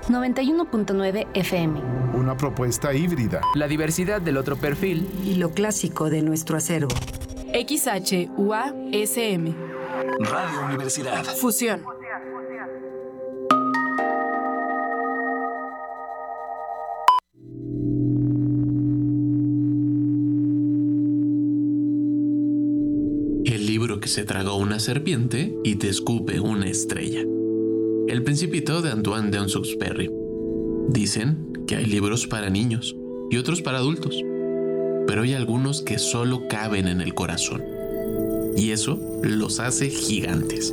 91.9 FM. Una propuesta híbrida. La diversidad del otro perfil. Y lo clásico de nuestro acervo. XHUASM. Radio Universidad. Fusión. El libro que se tragó una serpiente y te escupe una estrella. El Principito de Antoine de Saint-Exupéry. Dicen que hay libros para niños y otros para adultos, pero hay algunos que solo caben en el corazón, y eso los hace gigantes.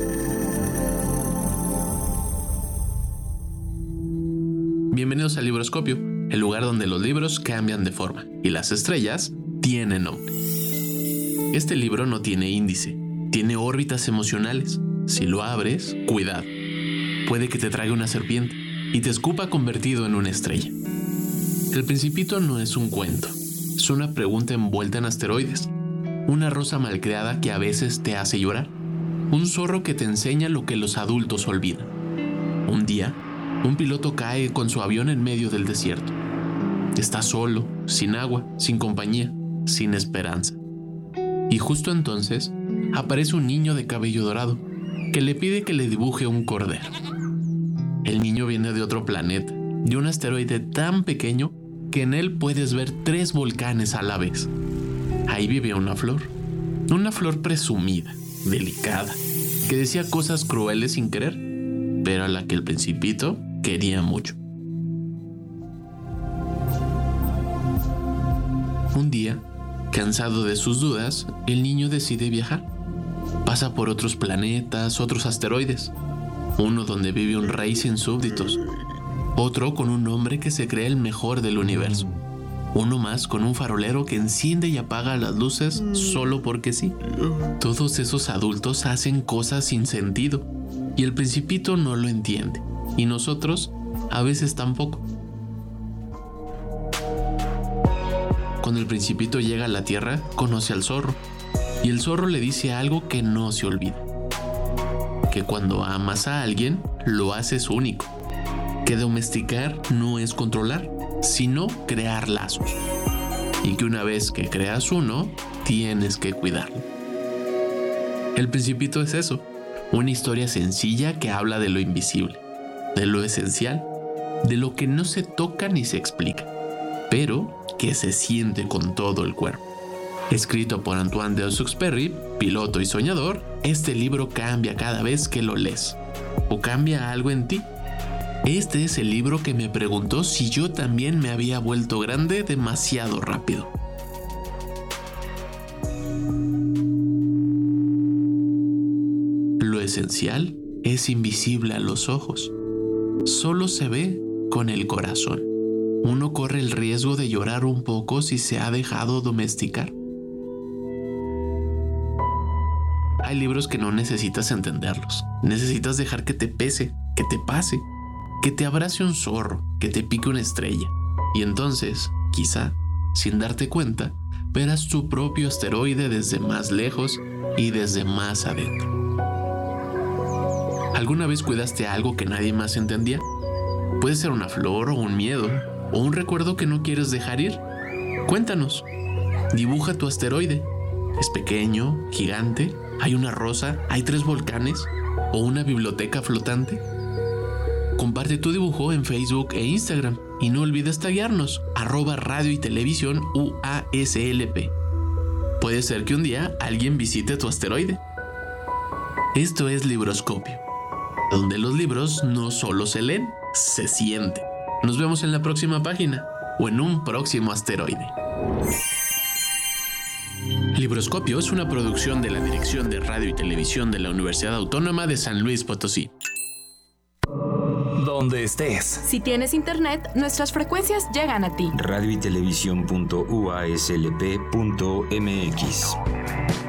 Bienvenidos al Libroscopio, el lugar donde los libros cambian de forma y las estrellas tienen nombre. Este libro no tiene índice, tiene órbitas emocionales. Si lo abres, cuidado. Puede que te trague una serpiente y te escupa convertido en una estrella. El Principito no es un cuento, es una pregunta envuelta en asteroides, una rosa malcriada que a veces te hace llorar, un zorro que te enseña lo que los adultos olvidan. Un día, un piloto cae con su avión en medio del desierto. Está solo, sin agua, sin compañía, sin esperanza. Y justo entonces, aparece un niño de cabello dorado que le pide que le dibuje un cordero. El niño viene de otro planeta, de un asteroide tan pequeño que en él puedes ver 3 volcanes a la vez. Ahí vivía una flor presumida, delicada, que decía cosas crueles sin querer, pero a la que el Principito quería mucho. Un día, cansado de sus dudas, el niño decide viajar. Pasa por otros planetas, otros asteroides. Uno donde vive un rey sin súbditos. Otro con un hombre que se cree el mejor del universo. Uno más con un farolero que enciende y apaga las luces solo porque sí. Todos esos adultos hacen cosas sin sentido y el Principito no lo entiende. Y nosotros a veces tampoco. Cuando el Principito llega a la Tierra, conoce al zorro. Y el zorro le dice algo que no se olvida. Que cuando amas a alguien, lo haces único. Que domesticar no es controlar, sino crear lazos. Y que una vez que creas uno, tienes que cuidarlo. El Principito es eso, una historia sencilla que habla de lo invisible, de lo esencial, de lo que no se toca ni se explica, pero que se siente con todo el cuerpo. Escrito por Antoine de Saint-Exupéry, piloto y soñador, este libro cambia cada vez que lo lees. ¿O cambia algo en ti? Este es el libro que me preguntó si yo también me había vuelto grande demasiado rápido. Lo esencial es invisible a los ojos. Solo se ve con el corazón. Uno corre el riesgo de llorar un poco si se ha dejado domesticar. Hay libros que no necesitas entenderlos. Necesitas dejar que te pese, que te pase, que te abrace un zorro, que te pique una estrella. Y entonces, quizá, sin darte cuenta, verás tu propio asteroide desde más lejos y desde más adentro. ¿Alguna vez cuidaste algo que nadie más entendía? Puede ser una flor o un miedo, o un recuerdo que no quieres dejar ir. Cuéntanos. Dibuja tu asteroide. ¿Es pequeño, gigante? ¿Hay una rosa? ¿Hay 3 volcanes? ¿O una biblioteca flotante? Comparte tu dibujo en Facebook e Instagram y no olvides taguearnos @radio y televisión UASLP. Puede ser que un día alguien visite tu asteroide. Esto es Libroscopio, donde los libros no solo se leen, se sienten. Nos vemos en la próxima página o en un próximo asteroide. Libroscopio es una producción de la Dirección de Radio y Televisión de la Universidad Autónoma de San Luis Potosí. Donde estés. Si tienes internet, nuestras frecuencias llegan a ti. Radio y televisión.uaslp.mx